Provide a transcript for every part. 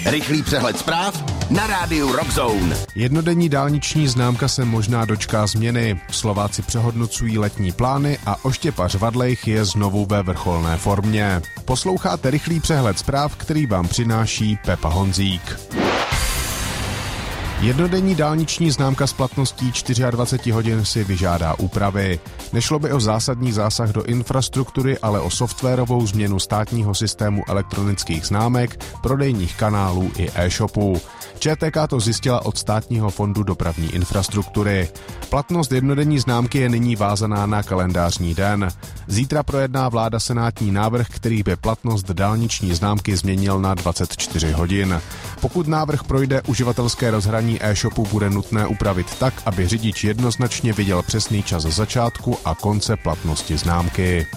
Rychlý přehled zpráv na rádiu Rockzone. Jednodenní dálniční známka se možná dočká změny. Slováci přehodnocují letní plány a Oštěpař Vadlejch je znovu ve vrcholné formě. Posloucháte rychlý přehled zpráv, který vám přináší Pepa Honzík. Jednodenní dálniční známka s platností 24 hodin si vyžádá úpravy. Nešlo by o zásadní zásah do infrastruktury, ale o softwarovou změnu státního systému elektronických známek, prodejních kanálů i e-shopů. ČTK to zjistila od Státního fondu dopravní infrastruktury. Platnost jednodenní známky je nyní vázaná na kalendářní den. Zítra projedná vláda senátní návrh, který by platnost dálniční známky změnil na 24 hodin. Pokud návrh projde, uživatelské rozhraní e-shopu bude nutné upravit tak, aby řidič jednoznačně viděl přesný čas začátku a konce platnosti známky.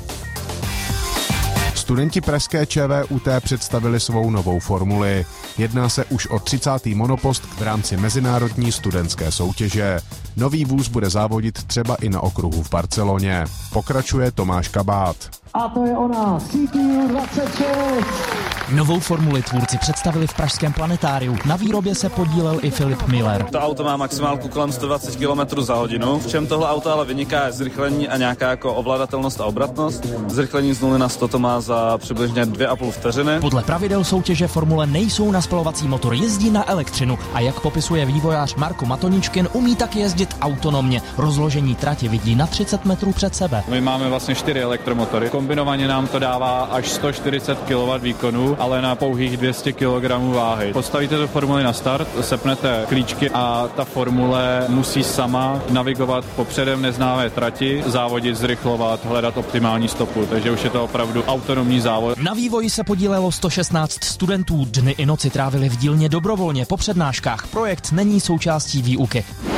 Studenti pražské ČVUT představili svou novou formuli. Jedná se už o 30. monopost v rámci mezinárodní studentské soutěže. Nový vůz bude závodit třeba i na okruhu v Barceloně. Pokračuje Tomáš Kabát. A to je ona, CTU 26. Novou formuli tvůrci představili v pražském planetáriu. Na výrobě se podílel i Filip Miller. To auto má maximálku kolem 120 km za hodinu. V čem tohle auto ale vyniká je zrychlení a nějaká jako ovladatelnost a obratnost. Zrychlení z 0 na 100 to má za přibližně 2,5 vteřiny. Podle pravidel soutěže formule nejsou na spalovací motor, jezdí na elektřinu a jak popisuje vývojář Marko Matoničkin, umí tak jezdit autonomně. Rozložení trati vidí na 30 metrů před sebe. My máme vlastně 4 elektromotory. Kombinovaně nám to dává až 140 kW výkonu, ale na pouhých 200 kg váhy. Postavíte tu formuli na start, sepnete klíčky a ta formule musí sama navigovat po předem neznámé trati, závodit, zrychlovat, hledat optimální stopu, takže už je to opravdu autonomní závod. Na vývoji se podílelo 116 studentů, dny i noci trávili v dílně dobrovolně po přednáškách. Projekt není součástí výuky.